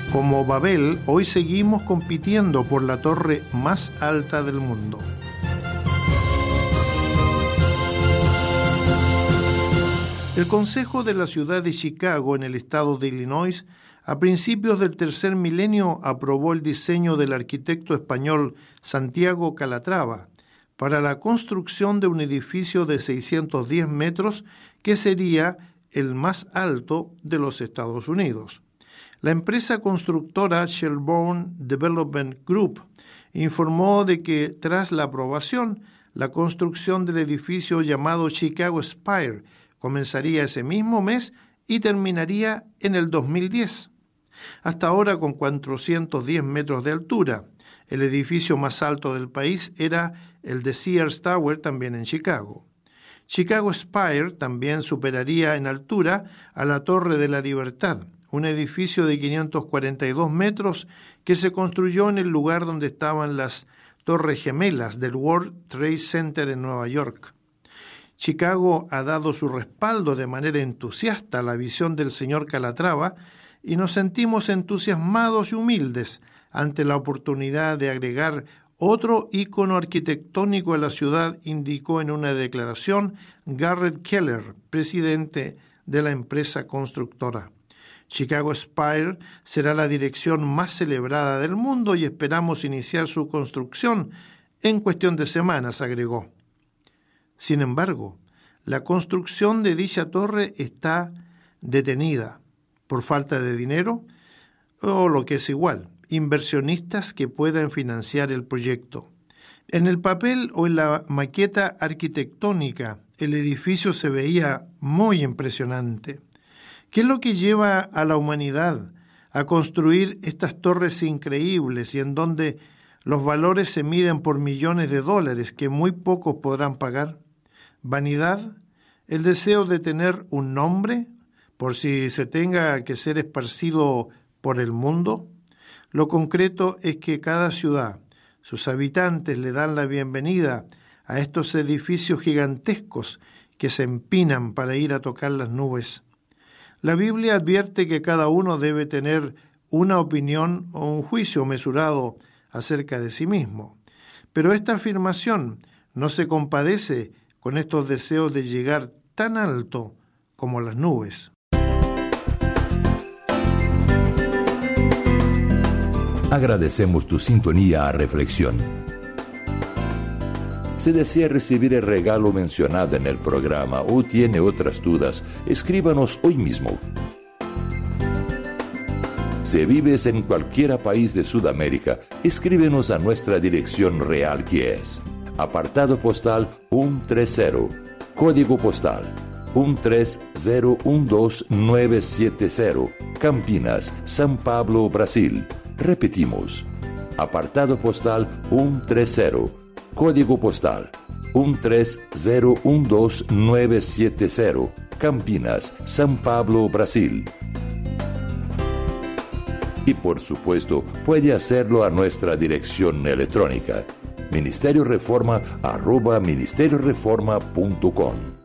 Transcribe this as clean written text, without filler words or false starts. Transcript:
Como Babel, hoy seguimos compitiendo por la torre más alta del mundo. El Consejo de la Ciudad de Chicago, en el estado de Illinois, a principios del tercer milenio aprobó el diseño del arquitecto español Santiago Calatrava para la construcción de un edificio de 610 metros que sería el más alto de los Estados Unidos. La empresa constructora Shelbourne Development Group informó de que tras la aprobación, la construcción del edificio llamado Chicago Spire comenzaría ese mismo mes y terminaría en el 2010. Hasta ahora, con 410 metros de altura, el edificio más alto del país era el de Sears Tower, también en Chicago. Chicago Spire también superaría en altura a la Torre de la Libertad, un edificio de 542 metros que se construyó en el lugar donde estaban las Torres Gemelas del World Trade Center en Nueva York. Chicago ha dado su respaldo de manera entusiasta a la visión del señor Calatrava y nos sentimos entusiasmados y humildes ante la oportunidad de agregar otro ícono arquitectónico a la ciudad, indicó en una declaración Garrett Keller, presidente de la empresa constructora. Chicago Spire será la dirección más celebrada del mundo y esperamos iniciar su construcción en cuestión de semanas, agregó. Sin embargo, la construcción de dicha torre está detenida por falta de dinero o, lo que es igual, inversionistas que puedan financiar el proyecto. En el papel o en la maqueta arquitectónica, el edificio se veía muy impresionante. ¿Qué es lo que lleva a la humanidad a construir estas torres increíbles y en donde los valores se miden por millones de dólares que muy pocos podrán pagar? ¿Vanidad? ¿El deseo de tener un nombre por si se tenga que ser esparcido por el mundo? Lo concreto es que cada ciudad, sus habitantes le dan la bienvenida a estos edificios gigantescos que se empinan para ir a tocar las nubes. La Biblia advierte que cada uno debe tener una opinión o un juicio mesurado acerca de sí mismo. Pero esta afirmación no se compadece con estos deseos de llegar tan alto como las nubes. Agradecemos tu sintonía a Reflexión. Si desea recibir el regalo mencionado en el programa o tiene otras dudas, escríbanos hoy mismo. Si vives en cualquier país de Sudamérica, escríbenos a nuestra dirección real, que es apartado postal 130, código postal 13012970, Campinas, São Paulo, Brasil. Repetimos, apartado postal 130, código postal 13012970, Campinas, São Paulo, Brasil. Y por supuesto, puede hacerlo a nuestra dirección electrónica, ministerioreforma@ministerioreforma.com.